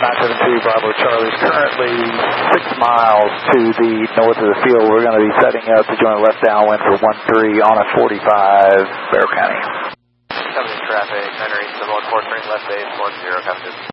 972 Bravo Charlie is currently 6 miles to the north of the field. We're going to be setting up to join left downwind for 13 on a 45 Barrow County. Coming in traffic, 9 East 143 left base 10, coming to